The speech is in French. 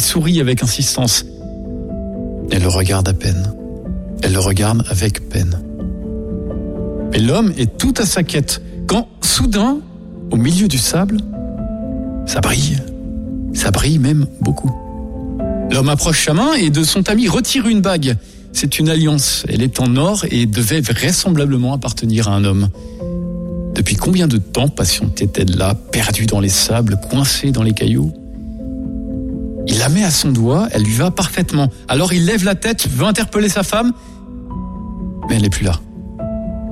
sourit avec insistance. Elle le regarde à peine. Elle le regarde avec peine. Et l'homme est tout à sa quête, quand, soudain, au milieu du sable, ça brille même beaucoup. L'homme approche sa main et de son tamis retire une bague. C'est une alliance, elle est en or et devait vraisemblablement appartenir à un homme. Depuis combien de temps patientait-elle là, perdue dans les sables, coincée dans les cailloux ? Il la met à son doigt, elle lui va parfaitement. Alors il lève la tête, veut interpeller sa femme, mais elle n'est plus là.